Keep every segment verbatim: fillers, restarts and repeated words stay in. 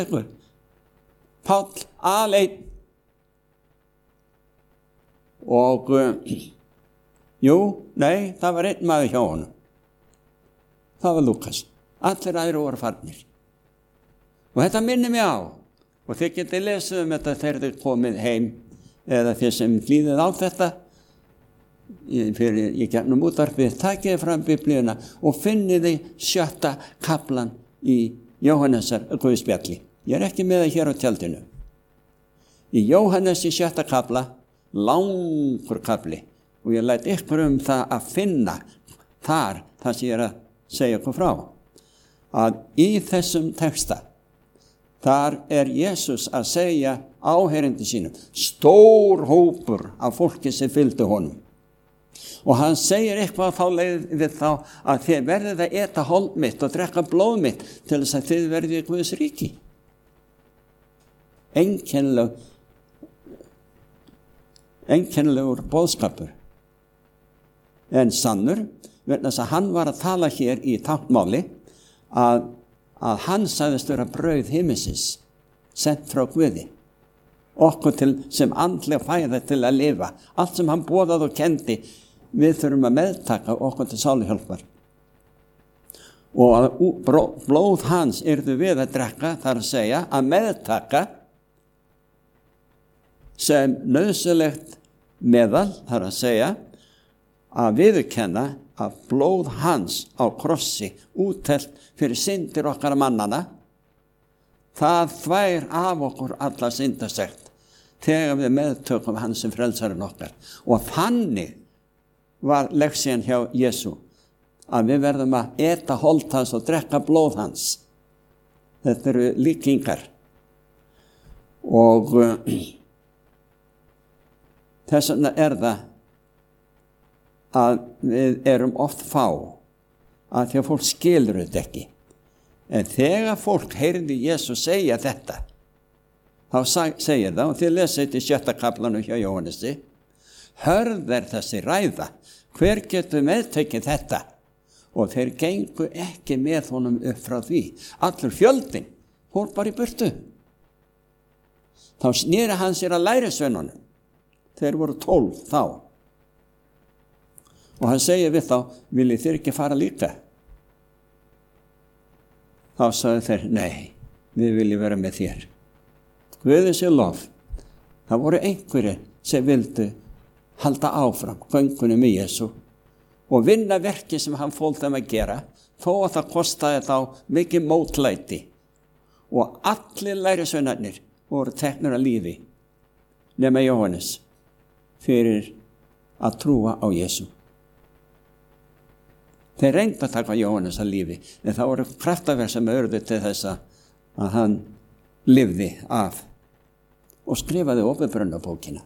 ykkur. Páll aleinn. Og uh, jú, nei, það var einn maður hjá honum. Það var Lúkas. Allir aðrir voru farnir. Og þetta minnir mig á. Og þið getið lesið um þetta þegar þið komið heim eða þið sem hlýðið á þetta fyrir í gegnum útvarpið, takið fram Biblíuna og finnið þið sjötta kaplan í Jóhannesar Guðspjalli. Ég er ekki með það hér á tjaldinu. Í Jóhannes í sjötta kapla, langur kapli, og ég læt ykkur um það að finna þar það sem ég er að segja ykkur frá. Að í þessum texta þar er Jesús að segja áheyrendum sínum, stór hópur af fólki sem fylgdu honum. Og hann segir eitthvað þá leið við þá að þið verðið að eta hold mitt og drekka blóð mitt til þess að þið verðið í Guðs ríki. Einkennileg, einkennilegur boðskapur. En sannur, vegna þess að hann var að tala hér í táknmáli að að hann sagðist vera brauð himinsins, sent frá Guði, okkur til sem andlega fæða til að lifa. Allt sem hann boðaði og kendi, við þurfum að meðtaka okkur til sáluhjálpar. Og að blóð hans yrðu við að drekka, þar að segja, að meðtaka sem nauðsynlegt meðal, þar að segja, að viðurkenna að blóð hans á krossi úttelt fyrir syndir okkar mannana, það þvær af okkur alla syndasekt þegar við meðtökum hans sem frelsarinn okkar. Og þannig var leksían hjá Jesú, að við verðum að eta hold hans og drekka blóð hans. Þetta eru líkingar. Og uh, þess vegna er það að við erum oft fá að því að fólk skilur þetta ekki. En þegar fólk heyrði Jesús segja þetta, þá segir það, og þið lesið þetta í sjötta kaplanum hjá Jóhannesi, hörð er þessi ræða, hver getur meðtekið þetta? Og þeir gengu ekki með honum upp frá því. Allur fjöldin fór bara í burtu. Þá sneri hann sér að lærisveinunum. Þeir voru tólf þá. Og hann segir við þá, viljið þér ekki fara líka? Þá sagði þeir, nei, við viljum vera með þér. Guði sé lof. Það voru einhverjir sem vildu halda áfram göngunum í Jesú og vinna verki sem hann fól þeim að gera, þó að það kostaði þá mikið mótlæti. Og allir lærisveinarnir voru teknir að lífi, nema Jóhannes, fyrir að trúa á Jesú. Þeir reyndu að taka Jóhannes að lífi, en það voru kraftaverk sem urðu til þess að hann lifði af og skrifaði Åpenbarunarbókina.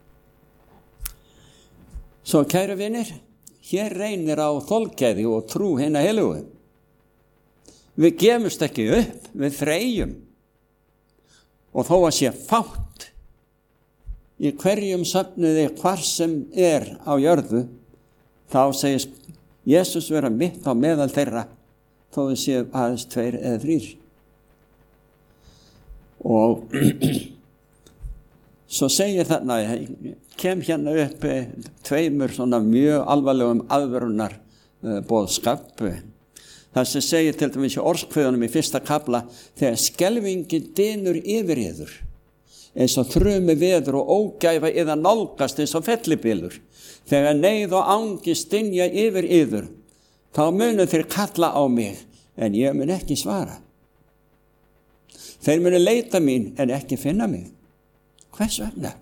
Svo kæru vinir, hér reynir á þolgæði og trú hinna heilugu. Við gefumst ekki upp, við freyjum. Og þó að sé fátt í hverjum söfnuði hvar sem er á jörðu, þá segist Jesús vera mitt á meðal þeirra, þó við séum aðeins tveir eða þrír. Og svo segir þarna, kem hérna upp tveimur svona mjög alvarlegum aðvörunar uh, boðskap. Það sem segir til dæmis í orðskviðunum í fyrsta kafla, þegar skelfingin dynur yfir yður, eins og þrumi veður og ógæfa eða nálgast eins og fellibylur. Þegar neyð og angist dynja yfir yður, þá munu þeir kalla á mig, en ég mun ekki svara. Þeir munu leita mín, en ekki finna mig. Hvers vegna?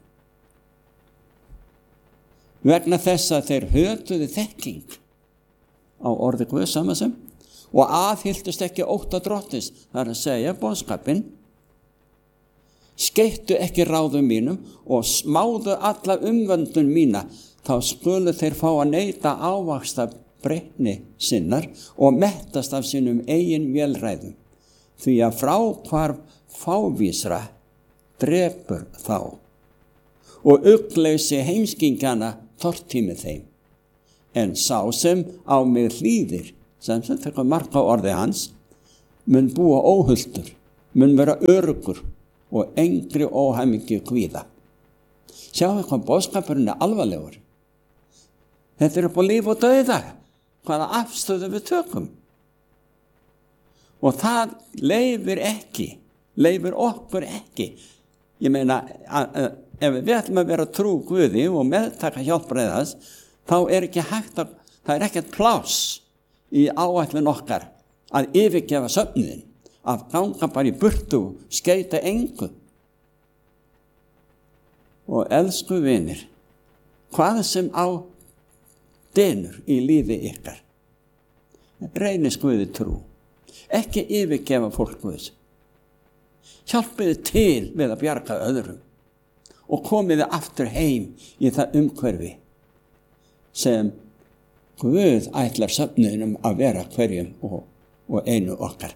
Vegna þess að þeir hötuðu þekking á orði Guðs samansem og aðhylltust ekki ótta drottins, það er að segja boðskapinn, skeittu ekki ráðum mínum og smáðu alla umvöndun mína, þá skulu þeir fá að neyta ávaxta breytni sinnar og mettast af sínum eigin vélræðum, því að fráhvarf fávísra drepur þá og ugleysi heimskingana tortími þeim. En sá sem á mig hlýðir, sem sem tekur mark á orði hans, mun búa óhulltur mun vera öruggur og engri óhamingju kvíða. Sjáu hvað boðskapurinn er alvarlegur. Þetta er upp á líf og dauða, hvaða afstöðu við tökum. Og það leyfir ekki, leyfir okkur ekki. Ég meina, að, að, ef við ætlum að vera trú Guði og meðtaka hjálpræðas, þá er ekki hægt að, það er ekkert pláss í áætlun okkar að yfirgefa söfnuðin, að ganga bara í burtu og skeita engu. Og elsku vinir, hvað sem á dynur í lífi ykkar, reynist Guði trú, ekki yfirgefa fólk Guðs. Hjálpiði til við að bjarga öðrum og komiði aftur heim í það umhverfi sem Guð ætlar söfnuðinum að vera hverjum og, og einu okkar.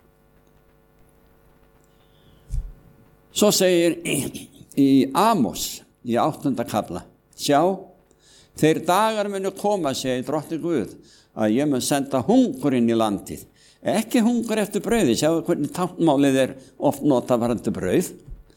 Svo segir í, í Amos í áttunda kafla, sjá, þeir dagar munu koma, segir drottinn Guð, að ég mun senda hungur inn í landið. Ekki hungur eftir brauði, sjáu hvernig táknmálið er oft notað varðandi brauð.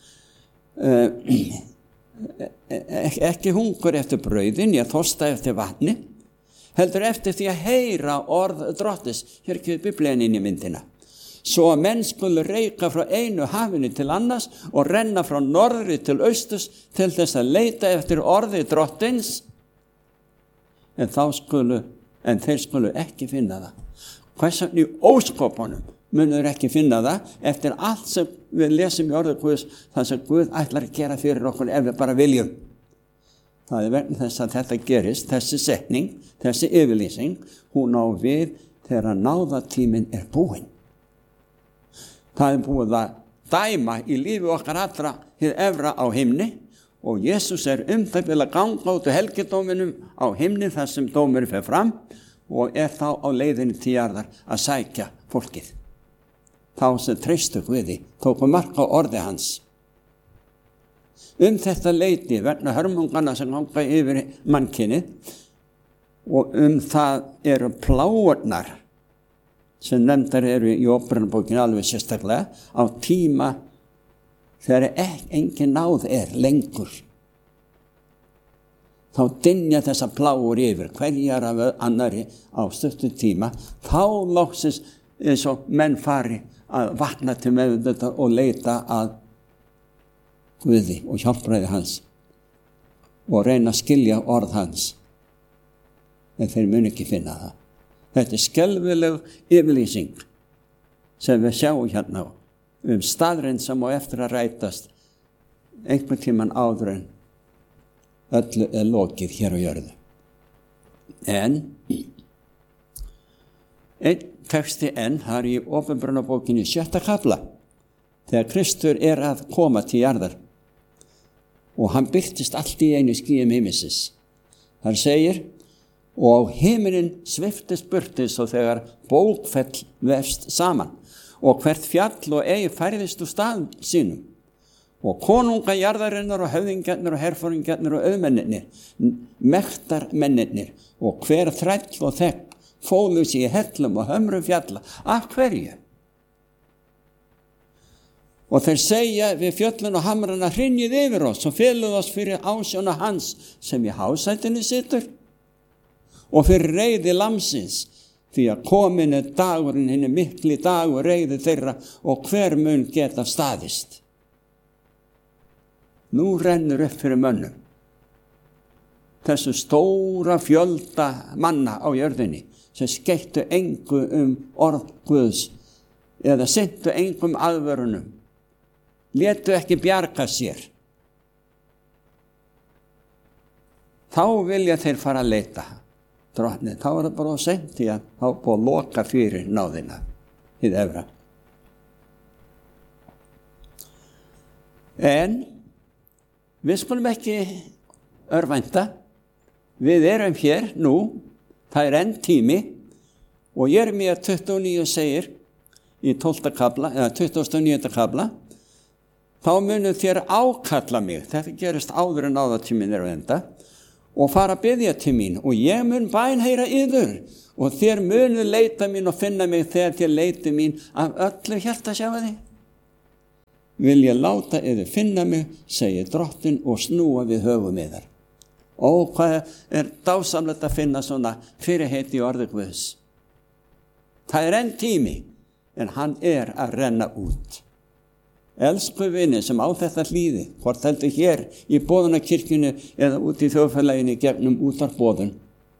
Ekki hungur eftir brauðin, ég þorsta eftir vatni, heldur eftir því að heyra orð drottis. Hér kemur Biblían inn í myndina. Svo að menn skulu reika frá einu hafinu til annars og renna frá norðri til austurs til þess að leita eftir orði drottins, en þá skulu, en þeir skulu ekki finna það. Hvers vegna í óskopunum munur ekki finna það eftir allt sem við lesum í orðu Guðs, það sem Guð ætlar að gera fyrir okkur ef við bara viljum. Það er vegna þess að þetta gerist, þessi setning, þessi yfirlýsing, hún á við þegar náðatíminn er búinn. Það er búið að dæma í lífi okkar allra hið efra á himni og Jesús er um það bil að ganga út helgidóminum á himni þar sem dómurinn fer fram og er þá á leiðinni til jarðar að sækja fólkið. Þá sem treystu Guði, tóku mark á orði hans. Um þetta leyti vegna hörmungana sem ganga yfir mannkynið og um það eru pláurnar sem nefndar eru í Óperubókinni alveg sérstaklega á tíma þegar engin náð er lengur. Þá dynja þessa pláur yfir hverjar af annari á stuttu tíma, þá loksins eins og menn fari að vakna til meðvitundar og leita að Guði og hjálpræði hans og reyna að skilja orð hans, en þeir mun ekki finna það. Þetta er skelfileg yfirlýsing sem við sjáum hérna um staðreind sem á eftir að rætast einhvern tímann áður en öllu er lokið hér á jörðu. En einn texti enn har í Åpenbarunarbókinni sjötta kafla þegar Kristur er að koma til jarðar og hann birtist allt í einu skýjum himinsins. Hann segir, og himinin sviftist burtis og þegar bókfell vefst saman og hvert fjall og eigi færðist úr stað sínum. Og konunga jarðarinnar og höfðingjarnir og herforingjarnir og auðmennirnir, mektarmennirnir og hver þræll og þegn fólu sig í hellum og hömrum fjalla. Af hverju? Og þeir segja við fjöllun og hamrana, hrynjið yfir oss og féluð oss fyrir ásjóna hans sem í hásætinu situr og fyrir reiði lamsins, því að komin er dagurinn hinni mikli dag og reiði þeirra og hver mun geta staðist. Nú rennur upp fyrir mönnum þessu stóra fjölda manna á jörðinni sem skeittu engu um orð Guðs eða sinntu engum aðvörunum, létu ekki bjarga sér. Þá vilja þeir fara að leita drottni, þá er það bara að seint í að þá búið að loka fyrir náðina hið efra. En við skulum ekki örvænta, við erum hér nú, það er enn tími og Jeremía tuttugu og níu segir í tólfta kafla, eða tuttugasta og níunda kafla, þá munu þér ákalla mig, þetta gerist áður en náðatíminn er á enda, og fara að biðja til mín og ég mun bænheyra yður og þér munu leita mín og finna mig þegar þér leiti mín af öllu hjarta, sjáu þið. vil ég láta yður finna mig, segir Drottinn, og snúa við höfum yðar. Ó, hvað er dásamlegt að finna svona fyrirheit í orði Guðs. Það er enn tími, en hann er að renna út. Elsku vini sem á þetta hlýði, hvort heldur hér í boðunarkirkjunni eða út í þjóðfélaginu gegnum útvarpboðun.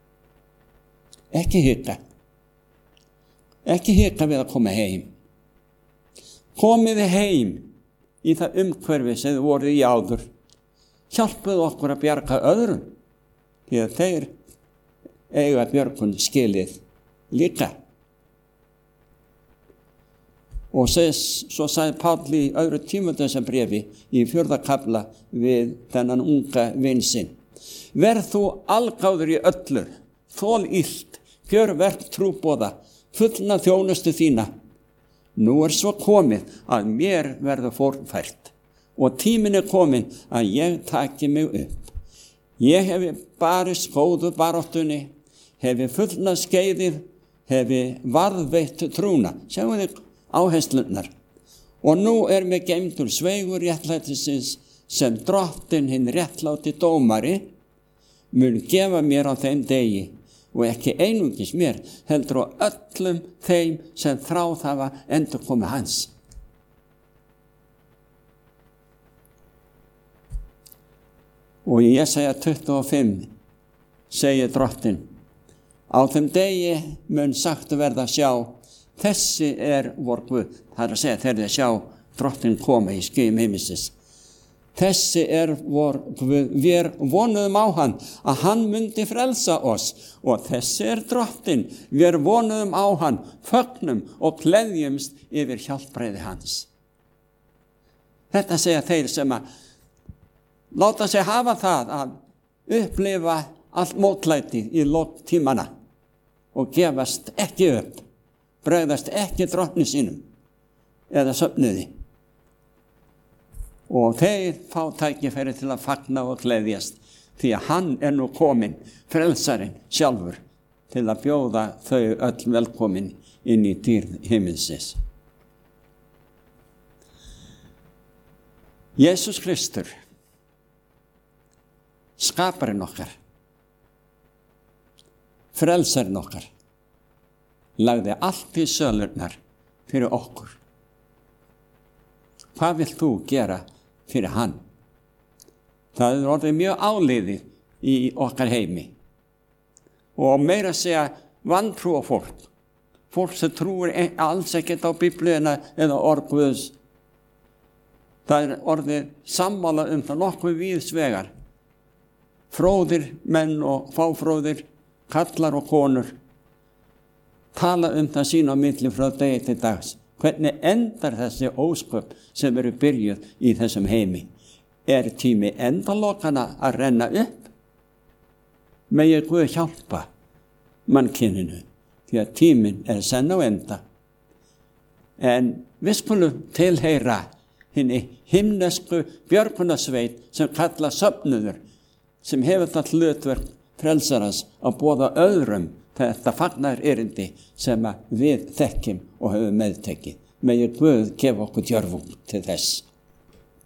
Ekki hika. Ekki hika við að koma heim. Komiði heim í það umhverfi sem þið voruð í áður. Hjálpuðu okkur að bjarga öðrum, því að þeir eiga björgun skilið líka. Og ses, svo sagði Páll í öðru Tímóteusarbréfi í fjórða kafla við þennan unga vin sinn. Verð þú algáður í öllu, þol illt, gjör verk trúboða, fullna þjónustu þína. Nú er svo komið að mér verður fórfært og tíminn er komin að ég taki mig upp. Ég hefi barist góðu baráttunni, hefi fullnað skeiðið, hefi varðveitt trúna. Sjáum þið áherslunar. Og nú er mér geymdur sveigur réttlætisins sem Drottinn hinn réttláti dómari mun gefa mér á þeim degi. Og ekki einungis mér, heldur á öllum þeim sem þráð hafa endurkomu hans. Og í Jesaja tuttugu og fimm segir Drottinn, á þeim degi mun sagt verða sjá, þessi er vor Guð. Það er að segja þegar þið sjá Drottinn koma í skýjum himins. Þessi er vor Guð, við vonuðum á hann, að hann myndi frelsa oss. Og þessi er Drottinn, við vonuðum á hann, fögnum og gleðjumst yfir hjálpræði hans. Þetta segja þeir sem að láta sig hafa það að upplifa allt mótlæti í lok tímana og gefast ekki upp, bregðast ekki Drottni sínum eða söfnuði. Og þeir fá tækifæri til að fagna og gleðjast, því að hann er nú kominn, frelsarinn sjálfur, til að bjóða þau öll velkomin inn í dýrð himinsins. Jesús Kristur, skaparinn okkar, frelsarinn okkar, lagði allt í sölurnar fyrir okkur. Hvað vilt þú gera fyrir hann? Það er orðið mjög áliðið í okkar heimi. Og meira að segja vantrúa fólk. Fólk sem trúir alls ekkert á Biblíuna eða orð Guðs. Það er orðið sammála um það nokkuð víðsvegar. Fróðir menn og fáfróðir, kallar og konur, tala um það sín á milli frá degi til dags. Hvernig endar þessi ósköp sem eru byrjuð í þessum heimi? Er tími endalokana að renna upp? Megi Guð hjálpa mannkyninu, því að tíminn er senn á enda. En við skulum tilheyra hinni himnesku björgunarsveit sem kalla söfnuður, sem hefur það hlutverk frelsarans að boða öðrum þetta fagnar erindi sem við þekkjum og höfum meðtekið. Megi Guð gefa okkur djörfung til þess.